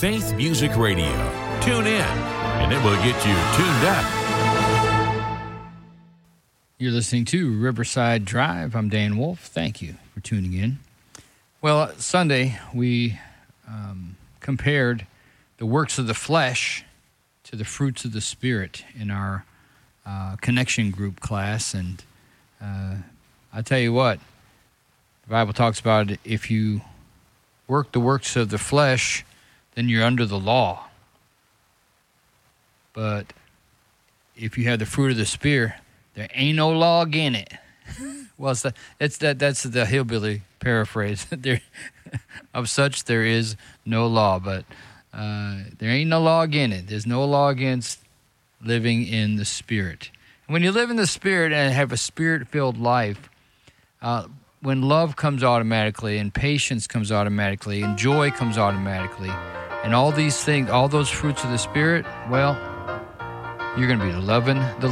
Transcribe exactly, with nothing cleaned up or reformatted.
Faith Music Radio. Tune in, and it will get you tuned up. You're listening to Riverside Drive. I'm Dan Wolf. Thank you for tuning in. Well, Sunday we um, compared the works of the flesh to the fruits of the Spirit in our uh, connection group class. And uh, I tell you what, the Bible talks about it, if you work the works of the flesh, then you're under the law. But if you have the fruit of the Spirit, there ain't no law in it. Well, it's, the, it's that that's the hillbilly paraphrase. there, of such there is no law, but uh, there ain't no law in it. There's no law against living in the Spirit. And when you live in the Spirit and have a Spirit-filled life, uh, when love comes automatically, and patience comes automatically, and joy comes automatically, and all these things, all those fruits of the Spirit, well, you're going to be loving the